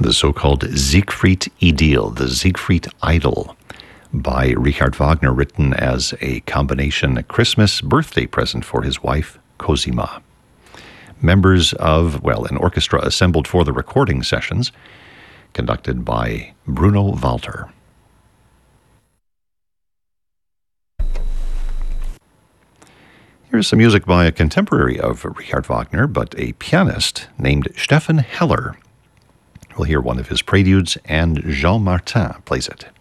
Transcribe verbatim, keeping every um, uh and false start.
the so-called Siegfried Idyll, the Siegfried Idyll, by Richard Wagner, written as a combination Christmas birthday present for his wife, Cosima. Members of, well, an orchestra assembled for the recording sessions, conducted by Bruno Walter. Here's some music by a contemporary of Richard Wagner, but a pianist named Stefan Heller. We'll hear one of his preludes, and Jean Martin plays it.